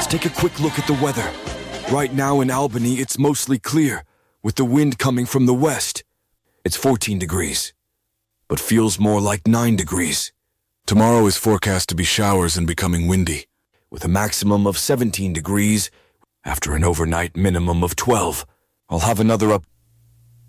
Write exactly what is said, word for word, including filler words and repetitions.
take a quick look at the weather. Right now in Albany, it's mostly clear, with the wind coming from the west. It's fourteen degrees, but feels more like nine degrees. Tomorrow is forecast to be showers and becoming windy, with a maximum of seventeen degrees after an overnight minimum of twelve. I'll have another up...